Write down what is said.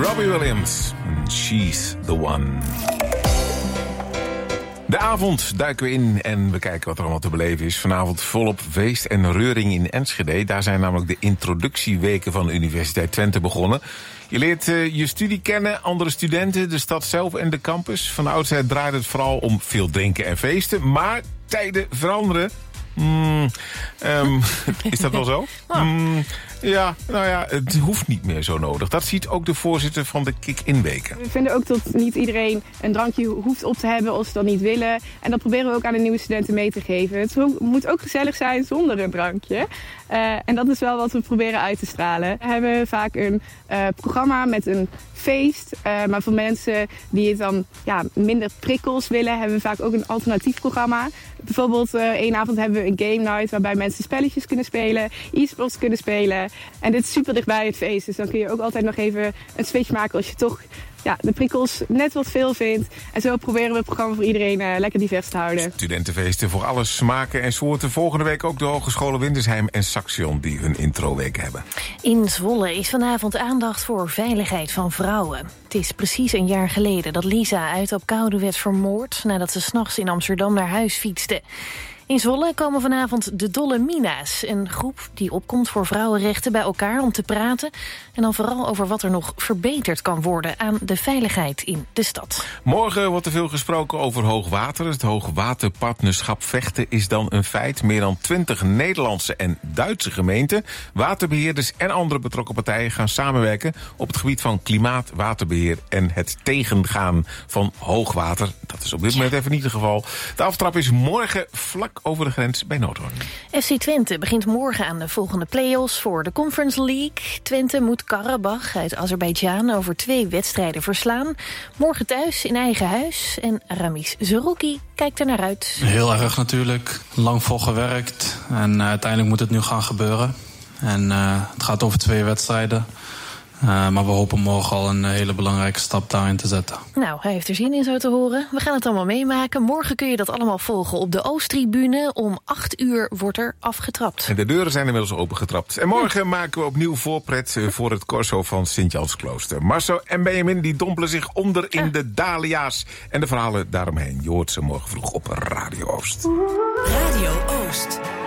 Robbie Williams. She's the one. De avond duiken we in en we kijken wat er allemaal te beleven is. Vanavond volop feest en reuring in Enschede. Daar zijn namelijk de introductieweken van de Universiteit Twente begonnen. Je leert je studie kennen, andere studenten, de stad zelf en de campus. Van oudsher draait het vooral om veel drinken en feesten. Maar tijden veranderen. Is dat wel zo? Ja, nou ja, het hoeft niet meer zo nodig. Dat ziet ook de voorzitter van de Kick-In-weken. We vinden ook dat niet iedereen een drankje hoeft op te hebben als ze dat niet willen. En dat proberen we ook aan de nieuwe studenten mee te geven. Het moet ook gezellig zijn zonder een drankje. En dat is wel wat we proberen uit te stralen. We hebben vaak een programma met een feest. Maar voor mensen die het dan minder prikkels willen, hebben we vaak ook een alternatief programma. Bijvoorbeeld één avond hebben we een game night waarbij mensen spelletjes kunnen spelen, e-sports kunnen spelen. En dit is super dichtbij het feest, dus dan kun je ook altijd nog even een switch maken als je toch de prikkels net wat veel vindt. En zo proberen we het programma voor iedereen lekker divers te houden. Studentenfeesten voor alle smaken en soorten. Volgende week ook de Hogescholen Wintersheim en Saxion die hun introweek hebben. In Zwolle is vanavond aandacht voor veiligheid van vrouwen. Het is precies een jaar geleden dat Lisa uit Apkoude werd vermoord nadat ze 's nachts in Amsterdam naar huis fietste. In Zwolle komen vanavond de Dolle Mina's, een groep die opkomt voor vrouwenrechten, bij elkaar om te praten. En dan vooral over wat er nog verbeterd kan worden aan de veiligheid in de stad. Morgen wordt er veel gesproken over hoogwater. Het hoogwaterpartnerschap Vechten is dan een feit. Meer dan 20 Nederlandse en Duitse gemeenten, waterbeheerders en andere betrokken partijen gaan samenwerken op het gebied van klimaat, waterbeheer en het tegengaan van hoogwater. Dat is op dit moment even niet het geval. De aftrap is morgen vlak over de grens bij Noordhoorn. FC Twente begint morgen aan de volgende play-offs voor de Conference League. Twente moet Karabach uit Azerbeidzjan over 2 wedstrijden verslaan. Morgen thuis in eigen huis. En Ramiz Zerouki kijkt er naar uit. Heel erg natuurlijk. Lang voor gewerkt. En uiteindelijk moet het nu gaan gebeuren. En het gaat over 2 wedstrijden. Maar we hopen morgen al een hele belangrijke stap daarin te zetten. Nou, hij heeft er zin in zo te horen. We gaan het allemaal meemaken. Morgen kun je dat allemaal volgen op de Oosttribune. Om 8 uur wordt er afgetrapt. En de deuren zijn inmiddels opengetrapt. En morgen maken we opnieuw voorpret voor het corso van Sint-Jansklooster. Marcel en Benjamin die dompelen zich onder in de dahlia's. En de verhalen daaromheen. Je hoort ze morgen vroeg op Radio Oost. Radio Oost.